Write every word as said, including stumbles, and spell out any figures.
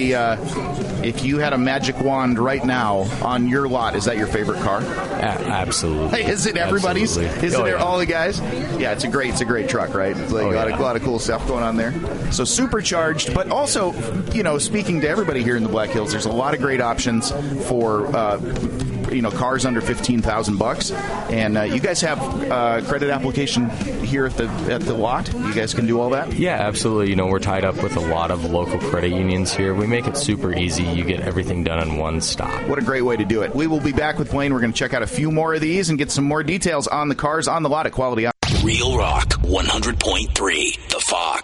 a uh, if you had a magic wand right now on your lot, is that your favorite car? A- absolutely. Is it everybody's? Absolutely. Is oh, it yeah. all the guys? Yeah, it's a great it's a great truck, right? It's like oh, a, lot yeah. of, a lot of cool stuff going on there. So supercharged, but also, you know, speaking to everybody here in the Black Hills, there's a lot of great options for uh, you know, cars under fifteen thousand bucks, and uh, you guys have uh, credit application here at the at the lot. You guys can do all that. Yeah, absolutely. You know, we're tied up with a lot of local credit unions here. We make it super easy. You get everything done in one stop. What a great way to do it. We will be back with Blaine. We're going to check out a few more of these and get some more details on the cars on the lot at Quality. Real Rock one hundred point three, The Fox.